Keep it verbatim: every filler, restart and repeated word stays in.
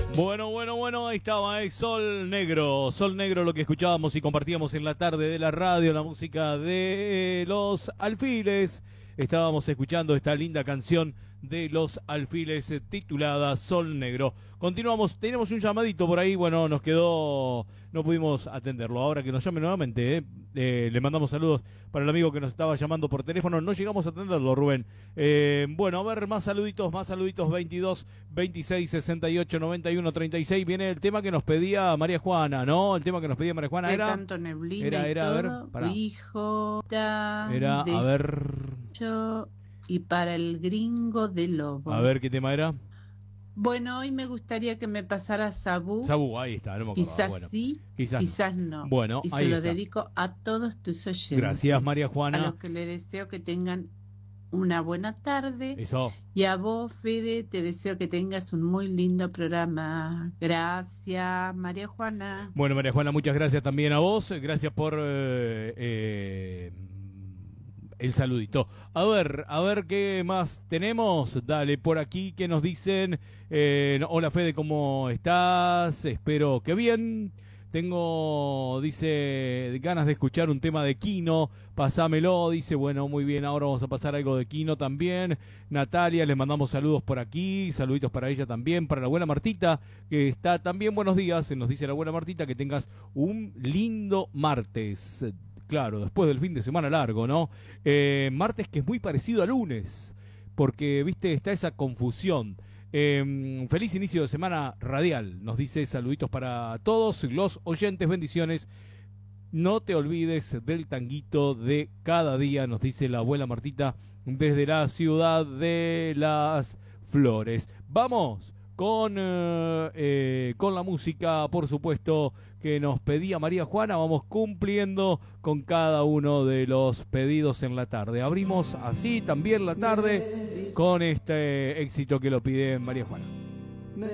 Bueno, bueno, bueno, ahí estaba, ¿eh? Sol Negro, Sol Negro, lo que escuchábamos y compartíamos en la tarde de la radio, la música de Los Alfiles. Estábamos escuchando esta linda canción de Los Alfiles eh, titulada Sol Negro. Continuamos, tenemos un llamadito por ahí, bueno, nos quedó, no pudimos atenderlo. Ahora que nos llame nuevamente, eh, eh, le mandamos saludos para el amigo que nos estaba llamando por teléfono. No llegamos a atenderlo, Rubén. Eh, bueno, a ver, más saluditos, más saluditos. Veintidós, veintiséis, sesenta y ocho, noventa y uno, treinta y seis. Viene el tema que nos pedía María Juana, ¿no? El tema que nos pedía María Juana era... tanto neblina era, era, y a ver, todo, pará. hijo, da, Era, a ver... yo, y para el gringo de Lobos. A ver, ¿qué tema era? Bueno, hoy me gustaría que me pasara Sabú. Sabú, ahí está, no me acordaba. Quizás Bueno, sí, quizás, quizás no. Bueno, y ahí se lo está. dedico a todos tus oyentes. Gracias, María Juana. A los que le deseo que tengan una buena tarde. Eso. Y a vos, Fede, te deseo que tengas un muy lindo programa. Gracias, María Juana. Bueno, María Juana, muchas gracias también a vos. Gracias por eh, eh, el saludito. A ver, a ver qué más tenemos. Dale, por aquí, ¿qué nos dicen? Eh, no, hola, Fede, ¿cómo estás? Espero que bien. Tengo, dice, ganas de escuchar un tema de Kino, pasámelo, dice, bueno, muy bien, ahora vamos a pasar algo de Kino también. Natalia, les mandamos saludos por aquí, saluditos para ella también, para la abuela Martita, que está también, buenos días, nos dice la abuela Martita, que tengas un lindo martes. Claro, después del fin de semana largo, ¿no? Eh, martes que es muy parecido a lunes, porque, viste, está esa confusión. Eh, feliz inicio de semana radial, nos dice saluditos para todos los oyentes, bendiciones. No te olvides del tanguito de cada día, nos dice la abuela Martita desde la ciudad de Las Flores. Vamos con, eh, eh, con la música, por supuesto, que nos pedía María Juana. Vamos cumpliendo con cada uno de los pedidos en la tarde. Abrimos así también la tarde con este éxito que lo pide María Juana.